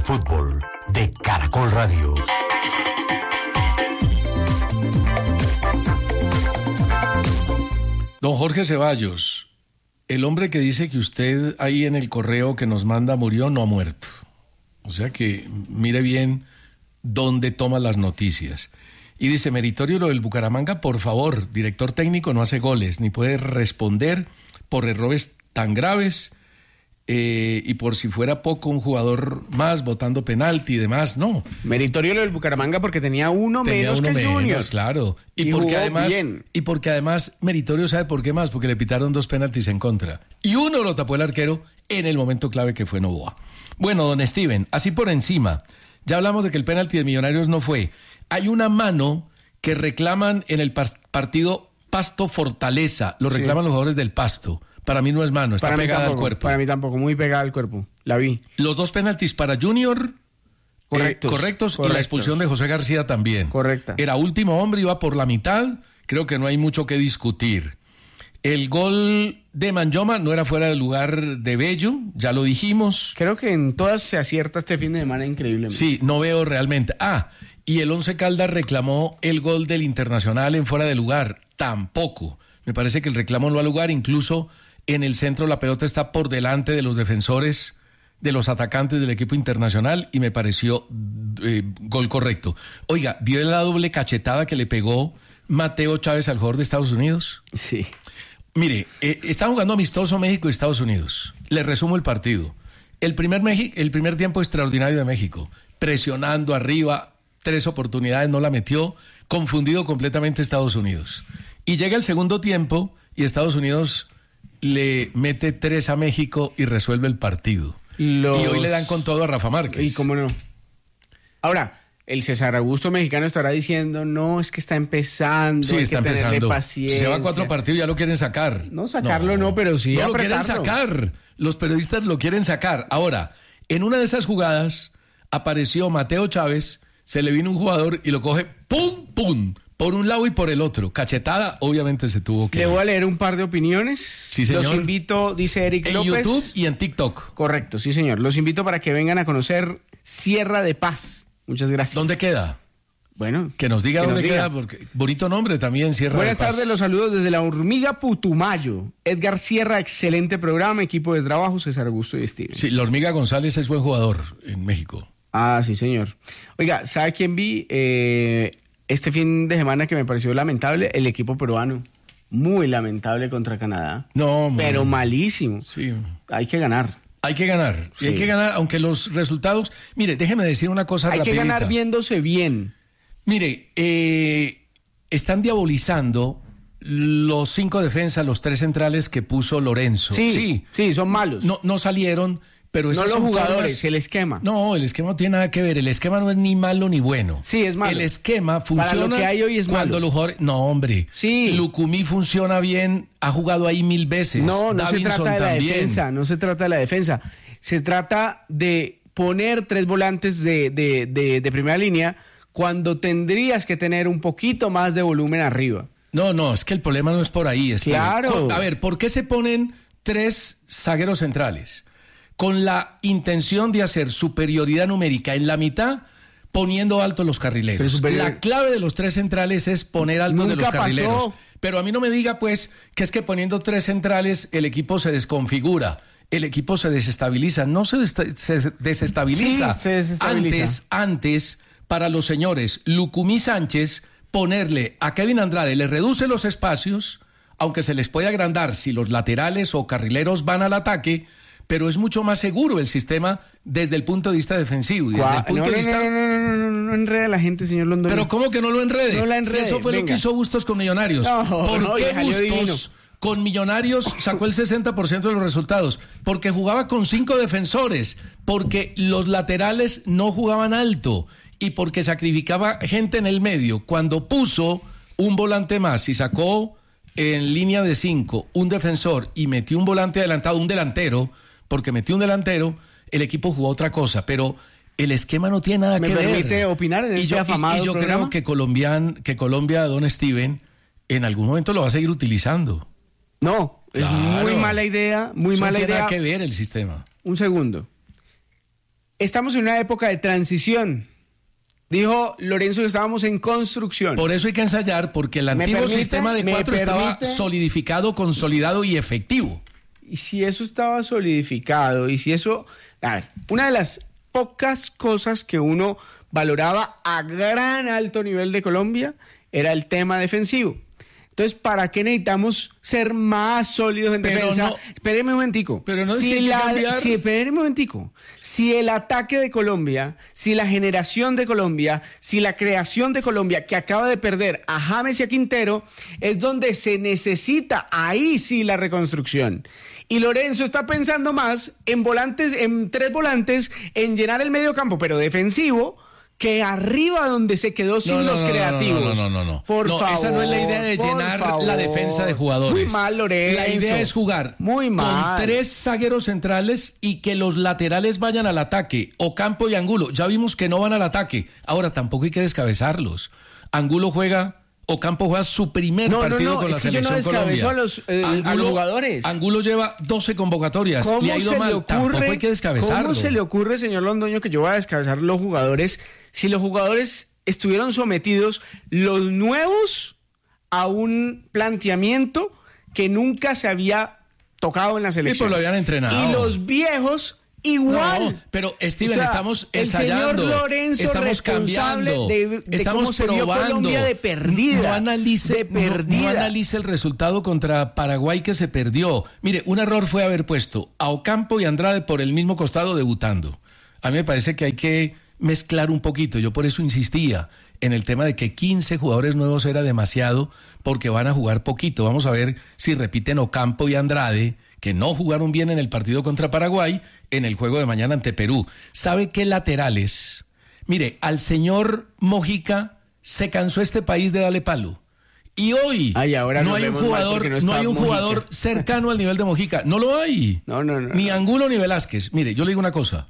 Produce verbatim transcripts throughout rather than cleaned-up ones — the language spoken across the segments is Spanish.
fútbol de Caracol Radio. Don Jorge Ceballos, el hombre que dice que usted ahí en el correo que nos manda murió, no ha muerto. O sea que mire bien dónde toma las noticias. Y dice, meritorio lo del Bucaramanga, por favor, director técnico no hace goles, ni puede responder por errores tan graves, eh, y por si fuera poco un jugador más votando penalti y demás, no. Meritorio lo del Bucaramanga porque tenía uno tenía menos uno que el menos, Junior. Claro. Y, Y porque jugó además, bien. y porque además meritorio sabe por qué más, porque le pitaron dos penaltis en contra. Y uno lo tapó el arquero en el momento clave que fue Novoa. Bueno, don Steven, así por encima, ya hablamos de que el penalti de Millonarios no fue. Hay una mano que reclaman en el pas- partido Pasto Fortaleza, lo reclaman sí. los jugadores del Pasto. Para mí no es mano, está para pegada tampoco, al cuerpo. Para mí tampoco, muy pegada al cuerpo, la vi. Los dos penaltis para Junior, correctos, eh, correctos, correctos. Y la expulsión de José García también. Correcta. Era último hombre, iba por la mitad, creo que no hay mucho que discutir. El gol de Manyoma no era fuera del lugar de Bello, ya lo dijimos. Creo que en todas se acierta este fin de semana increíblemente. Sí, no veo realmente. Ah, y el Once Caldas reclamó el gol del Internacional en fuera de lugar, tampoco. Me parece que el reclamo no ha lugar, incluso en el centro la pelota está por delante de los defensores, de los atacantes del equipo Internacional, y me pareció eh, gol correcto. Oiga, ¿vio la doble cachetada que le pegó Mateo Chávez al jugador de Estados Unidos? Sí. Mire, eh, está jugando amistoso México y Estados Unidos. Le resumo el partido. El primer, Meji- el primer tiempo extraordinario de México, presionando arriba, tres oportunidades, no la metió, confundido completamente Estados Unidos. Y llega el segundo tiempo y Estados Unidos le mete tres a México y resuelve el partido. Los... Y hoy le dan con todo a Rafa Márquez. ¿Y cómo no? Ahora, el César Augusto mexicano estará diciendo, no, es que está empezando, Sí, hay está que tenerle empezando. paciencia. Se va a cuatro partidos, ya lo quieren sacar. No, sacarlo no, pero sí No lo quieren apretarlo. sacar. Los periodistas lo quieren sacar. Ahora, en una de esas jugadas apareció Mateo Chávez, se le vino un jugador y lo coge, ¡pum, pum! Por un lado y por el otro. Cachetada, obviamente se tuvo que... Le voy a leer un par de opiniones. Sí, señor. Los invito, dice Eric En López. YouTube y en TikTok. Correcto, sí, señor. Los invito para que vengan a conocer Sierra de Paz. Muchas gracias. ¿Dónde queda? Bueno. Que nos diga que dónde nos diga. queda, porque bonito nombre también, Sierra Buenas de Paz. tardes, los saludos desde la Hormiga Putumayo. Edgar Sierra, excelente programa, equipo de trabajo, César Augusto y Steven. Sí, la Hormiga González es buen jugador en México. Ah, sí, señor. Oiga, ¿sabe quién vi eh, este fin de semana que me pareció lamentable? El equipo peruano. Muy lamentable contra Canadá. No, man. Pero malísimo. Sí. Hay que ganar. Hay que ganar. Y Sí. hay que ganar, aunque los resultados... Mire, déjeme decir una cosa Hay rapidita. que ganar viéndose bien. Mire, eh, están diabolizando los cinco defensas, los tres centrales que puso Lorenzo. Sí, sí, sí, son malos. No, no salieron, pero No esas los son jugadores, formas- el esquema. No, el esquema no tiene nada que ver. El esquema no es ni malo ni bueno. Sí, es malo. El esquema funciona Para lo que hay hoy es cuando malo. los jugadores... No, hombre. Sí. Lucumí funciona bien, ha jugado ahí mil veces. No, no se Davinson trata de la también. defensa, no se trata de la defensa. Se trata de poner tres volantes de, de, de, de primera línea cuando tendrías que tener un poquito más de volumen arriba. No, no, es que el problema no es por ahí. Steven. Claro. Con- A ver, ¿por qué se ponen tres zagueros centrales? Con la intención de hacer superioridad numérica en la mitad, poniendo alto los carrileros. Pero superior- La clave de los tres centrales es poner alto de Nunca los carrileros. pasó. Pero a mí no me diga, pues, que es que poniendo tres centrales el equipo se desconfigura. El equipo se desestabiliza. No se, desta- se desestabiliza. Sí, se desestabiliza. Antes, antes, para los señores Lucumí Sánchez, ponerle a Kevin Andrade, le reduce los espacios, aunque se les puede agrandar si los laterales o carrileros van al ataque, pero es mucho más seguro el sistema desde el punto de vista defensivo. Y desde el Cua- punto no, de no, vista... no, no, no, no, no, no, no enrede a la gente, señor Londoño. Pero ¿cómo que no lo enrede? No la Si enrede, eso fue lo venga. que hizo Bustos con Millonarios. No, ¿Por no, qué y salió divino. Bustos con Millonarios sacó el sesenta por ciento de los resultados? Porque jugaba con cinco defensores, porque los laterales no jugaban alto y porque sacrificaba gente en el medio. Cuando puso un volante más y sacó en línea de cinco un defensor y metió un volante adelantado, un delantero, porque metió un delantero, el equipo jugó otra cosa, pero el esquema no tiene nada ¿Me que ver. permite opinar en y este yo, y- afamado y yo programa? creo que Colombian, que Colombia, don Steven, en algún momento lo va a seguir utilizando. No, es Claro. muy mala idea, muy Eso mala no tiene idea. nada que ver el sistema. Un segundo. estamos en una época de transición. Dijo Lorenzo que estábamos en construcción. Por eso hay que ensayar, porque el antiguo permite? sistema de cuatro estaba permite? solidificado, consolidado y efectivo. Y si eso estaba solidificado, y si eso... A ver, una de las pocas cosas que uno valoraba a gran alto nivel de Colombia era el tema defensivo. Entonces, ¿para qué necesitamos ser más sólidos en Pero defensa? no, espéreme un momentico. Pero no es si que hay que la, cambiar. si, espéreme un momentico. Si el ataque de Colombia, si la generación de Colombia, si la creación de Colombia, que acaba de perder a James y a Quintero, es donde se necesita, ahí sí, la reconstrucción. Y Lorenzo está pensando más en volantes, en tres volantes, en llenar el medio campo, pero defensivo, que arriba donde se quedó sin no, no, los no, creativos. No, no, no, no. no. Por no, favor. Esa no es la idea de llenar favor. la defensa de jugadores. Muy mal, Lorenzo. La idea es jugar Muy mal. con tres zagueros centrales y que los laterales vayan al ataque. Ocampo y Angulo. Ya vimos que no van al ataque. Ahora tampoco hay que descabezarlos. Angulo juega... Ocampo juega su primer no, partido no, no, con la es que selección yo no Colombia. A los, eh, Angulo, a los jugadores. Angulo lleva doce convocatorias. ¿Cómo Le ha ido se mal. le ocurre, Tampoco hay que descabezarlo. ¿Cómo se le ocurre, señor Londoño, que yo voy a descabezar los jugadores si los jugadores estuvieron sometidos, los nuevos, a un planteamiento que nunca se había tocado en la selección? Y pues lo habían entrenado. Y los viejos... Igual. No, pero Steven, o sea, estamos el ensayando. señor Lorenzo estamos responsable cambiando. de, de estamos cómo se vio probando. Colombia de perdida. No analice, de perdida. No, no analice el resultado contra Paraguay que se perdió. Mire, un error fue haber puesto a Ocampo y Andrade por el mismo costado debutando. A mí me parece que hay que mezclar un poquito. Yo por eso insistía en el tema de que quince jugadores nuevos era demasiado porque van a jugar poquito. Vamos a ver si repiten Ocampo y Andrade, que no jugaron bien en el partido contra Paraguay, en el juego de mañana ante Perú. ¿Sabe qué laterales? Mire, al señor Mojica se cansó este país de darle palo. Y hoy Ay, ahora no hay un jugador, no, no hay un jugador cercano al nivel de Mojica. No lo hay. No, no, no. Ni no. Angulo ni Velázquez. Mire, yo le digo una cosa.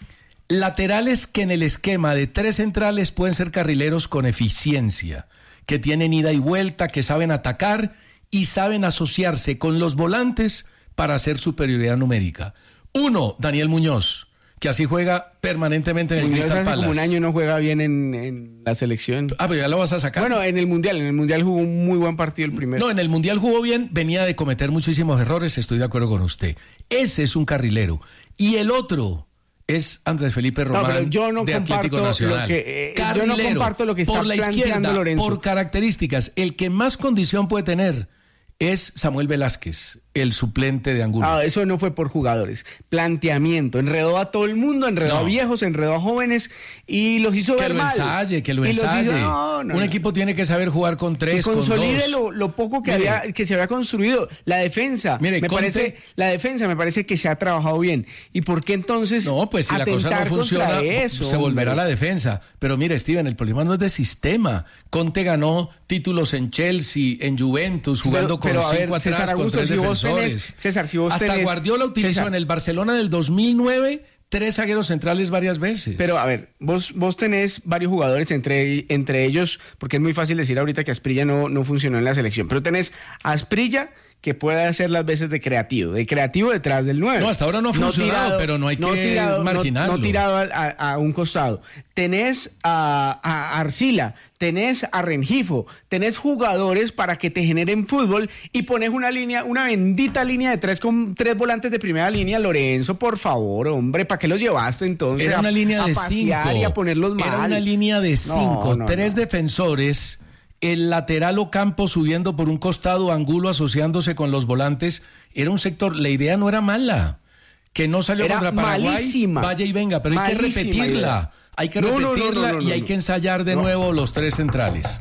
Laterales que en el esquema de tres centrales pueden ser carrileros con eficiencia, que tienen ida y vuelta, que saben atacar y saben asociarse con los volantes para hacer superioridad numérica. Uno, Daniel Muñoz, que así juega permanentemente en el Muñoz Crystal hace Palace. como un año no juega bien en, en la selección. Ah, pero ya lo vas a sacar. Bueno, en el Mundial, en el Mundial jugó un muy buen partido el primero. No, en el Mundial jugó bien, venía de cometer muchísimos errores, estoy de acuerdo con usted. Ese es un carrilero. Y el otro es Andrés Felipe Román, no, pero yo no de Atlético Nacional. Lo que, eh, Carrilero, yo no comparto lo que está por la planteando izquierda, Lorenzo. por características, el que más condición puede tener es Samuel Velázquez, el suplente de Angulo. Ah, eso no fue por jugadores. Planteamiento. Enredó a todo el mundo, enredó No. a viejos, enredó a jóvenes y los hizo Que ver lo mal. ensaye, que lo Y los ensaye. hizo- no, no, Un no. equipo tiene que saber jugar con Y tres, con consolide dos. lo, lo poco que, Mire. había, que se había construido. La defensa. Mire, me Conte- parece, la defensa me parece que se ha trabajado bien. ¿Y por qué entonces No, pues si la cosa no atentar funciona, contra eso, se volverá a hombre? la defensa. Pero mire, Steven, el problema no es de sistema. Conte ganó títulos en Chelsea, en Juventus, jugando pero, con pero, a cinco ver, atrás, César con Augusto, tres si vos defensores. tenés- César, si vos Hasta tenés- Guardiola utilizó César. en el Barcelona del dos mil nueve tres zagueros centrales varias veces. Pero a ver, vos, vos tenés varios jugadores, entre, entre ellos, porque es muy fácil decir ahorita que Asprilla no, no funcionó en la selección, pero tenés a Asprilla que puede hacer las veces de creativo, de creativo detrás del nueve. No, hasta ahora no ha funcionado, pero no hay que tirado, marginarlo. No, no tirado a, a- a un costado. Tenés a, a Arcila, tenés a Rengifo, tenés jugadores para que te generen fútbol y pones una línea, una bendita línea de tres con tres volantes de primera línea. Lorenzo, por favor, hombre, ¿para qué los llevaste entonces? Era una a, línea a de pasear cinco. y a ponerlos mal. Era una línea de cinco, No, no, tres no. defensores, el lateral Ocampo subiendo por un costado, Angulo asociándose con los volantes. Era un sector, la idea no era mala. Que no salió Era contra Paraguay, malísima. vaya y venga, pero hay que Malísima repetirla. idea. Hay que No, no, no, repetirla no, no, y hay no. que ensayar de No. nuevo los tres centrales.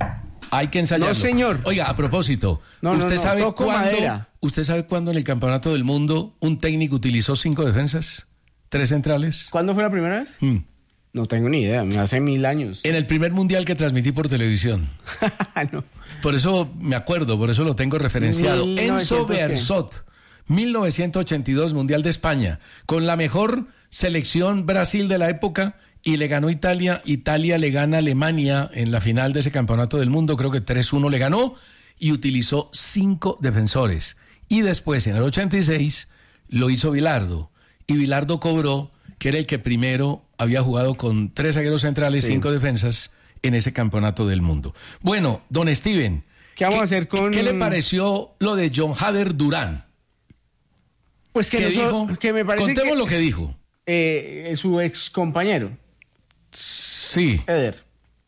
Hay que ensayarlo. No, señor. Oiga, a propósito, No, no, ¿usted no, sabe toco cuándo? madera. ¿Usted sabe cuándo en el Campeonato del Mundo un técnico utilizó cinco defensas? ¿Tres centrales? ¿Cuándo fue la primera vez? Mm. No tengo ni idea, hace mil años. En el primer mundial que transmití por televisión. No. Por eso me acuerdo, por eso lo tengo referenciado. mil Enzo novecientos qué? Bearzot, mil novecientos ochenta y dos, Mundial de España, con la mejor selección Brasil de la época, y le ganó Italia. Italia le gana a Alemania en la final de ese campeonato del mundo, creo que tres uno le ganó, y utilizó cinco defensores. Y después, en el ochenta y seis, lo hizo Bilardo, y Bilardo cobró que era el que primero había jugado con tres zagueros centrales, sí. cinco defensas en ese campeonato del mundo. Bueno, don Steven, ¿qué vamos a hacer con...? ¿Qué le pareció lo de John Hader Durán? Pues que, ¿Qué no, dijo? que me parece Contemos que, lo que dijo. Eh, su ex compañero. Sí. Eder.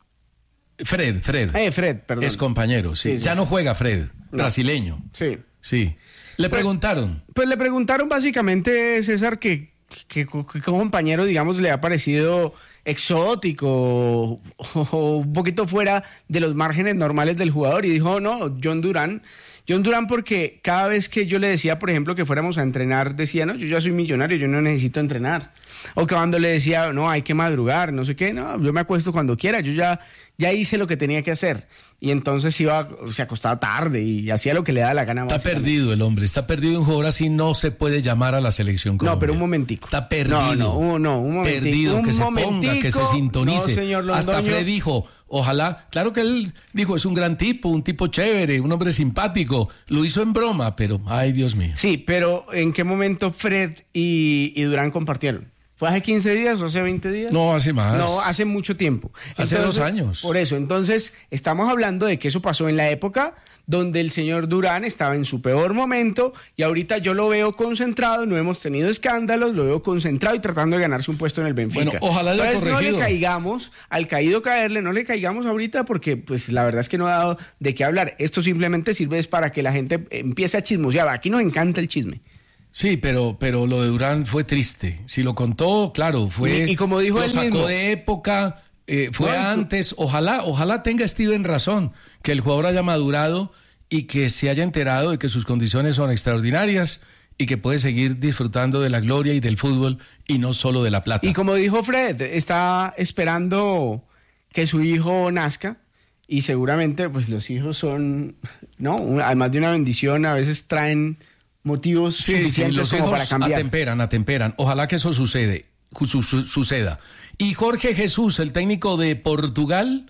Fred, Fred. Eh, Fred, perdón. Es compañero, sí. sí, sí. Ya no juega Fred, no. Brasileño. Sí. Sí. Le pues, preguntaron. Pues le preguntaron básicamente, César, que, que, que, que compañero, digamos, le ha parecido exótico o, o un poquito fuera de los márgenes normales del jugador. Y dijo, no, John Durán. John Durán, porque cada vez que yo le decía, por ejemplo, que fuéramos a entrenar, decía, no, yo ya soy millonario, yo no necesito entrenar. O que cuando le decía, no, hay que madrugar, no sé qué, no, yo me acuesto cuando quiera, yo ya, ya hice lo que tenía que hacer. Y entonces iba, se acostaba tarde y hacía lo que le daba la gana. Está perdido el hombre, está perdido. Un jugador así no se puede llamar a la selección Colombia. No, pero un momentico. Está perdido. No, no, un, no, un momentico. Perdido, un que se momentico, ponga, que se sintonice. No, señor Londoño. Hasta Fred dijo, ojalá, claro que él dijo, es un gran tipo, un tipo chévere, un hombre simpático. Lo hizo en broma, pero, ay, Dios mío. Sí, pero ¿en qué momento Fred y, y Durán compartieron? ¿Fue hace quince días o hace veinte días? No, hace más. No, hace mucho tiempo. Hace entonces, dos años. Por eso, entonces, estamos hablando de que eso pasó en la época donde el señor Durán estaba en su peor momento y ahorita yo lo veo concentrado, no hemos tenido escándalos, lo veo concentrado y tratando de ganarse un puesto en el Benfica. Bueno, ojalá le haya Entonces corregido. No le caigamos, al caído caerle, no le caigamos ahorita porque pues la verdad es que no ha dado de qué hablar. Esto simplemente sirve es para que la gente empiece a chismosear. Aquí nos encanta el chisme. Sí, pero, pero lo de Durán fue triste. Si lo contó, claro, fue... Y, y como dijo lo él sacó mismo, de época, eh, fue no, antes. Ojalá, ojalá tenga Steven razón, que el jugador haya madurado y que se haya enterado de que sus condiciones son extraordinarias y que puede seguir disfrutando de la gloria y del fútbol y no solo de la plata. Y como dijo Fred, está esperando que su hijo nazca y seguramente pues los hijos son, no, además de una bendición, a veces traen motivos sí, suficientes sí, los como hijos para cambiar. Atemperan, atemperan. Ojalá que eso sucede, su, su, suceda. Y Jorge Jesús, el técnico de Portugal,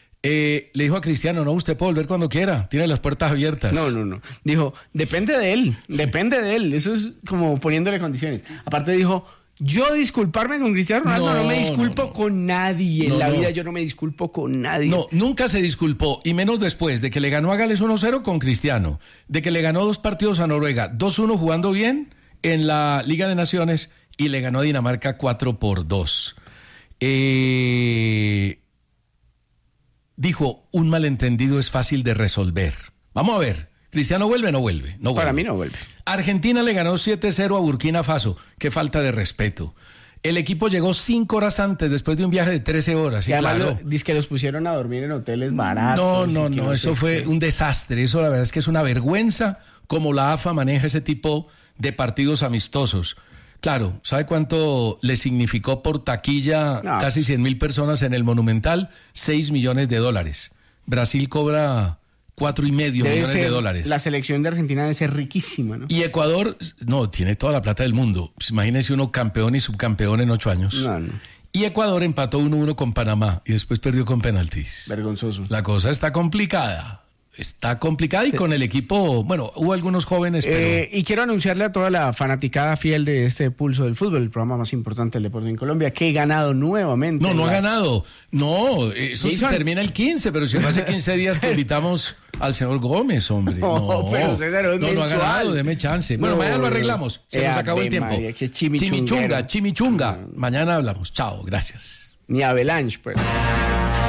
eh, le dijo a Cristiano, no, usted puede volver cuando quiera, tiene las puertas abiertas. No, no, no. Dijo, depende de él, sí. depende de él. Eso es como poniéndole condiciones. Aparte dijo, yo disculparme con Cristiano Ronaldo, no, no me disculpo no, no. con nadie. En no, la vida no. yo no me disculpo con nadie. No, nunca se disculpó, y menos después de que le ganó a Gales uno cero con Cristiano, de que le ganó dos partidos a Noruega, dos uno jugando bien en la Liga de Naciones, y le ganó a Dinamarca cuatro por dos. Eh, dijo, un malentendido es fácil de resolver. Vamos a ver. ¿Cristiano vuelve o no vuelve? No vuelve. Para mí no vuelve. Argentina le ganó siete cero a Burkina Faso. Qué falta de respeto. El equipo llegó cinco horas antes, después de un viaje de trece horas. Y, y además claro, lo, dice que los pusieron a dormir en hoteles baratos. No, no, no, no eso fue qué. un desastre. Eso la verdad es que es una vergüenza cómo la A F A maneja ese tipo de partidos amistosos. Claro, ¿sabe cuánto le significó por taquilla no. casi cien mil personas en el Monumental? seis millones de dólares. Brasil cobra cuatro y medio debe millones ser, de dólares. La selección de Argentina debe ser riquísima, ¿no? Y Ecuador, no, tiene toda la plata del mundo. Pues imagínese uno campeón y subcampeón en ocho años. No, no. Y Ecuador empató uno uno con Panamá y después perdió con penaltis. Vergonzoso. La cosa está complicada. Está complicada y sí. con el equipo, bueno, hubo algunos jóvenes, pero... Eh, y quiero anunciarle a toda la fanaticada fiel de este Pulso del Fútbol, el programa más importante del deporte en Colombia, que he ganado nuevamente. No, no la... ha ganado. No, eso sí termina el quince, pero si fue hace quince días que invitamos al señor Gómez, hombre. No, no pero César, no, no, no ha ganado, deme chance. Bueno, no, mañana lo arreglamos, se eh, nos acabó el tiempo. María, chimichunga, chimichunga. Mañana hablamos. Chao, gracias. Ni Avalanche, pues.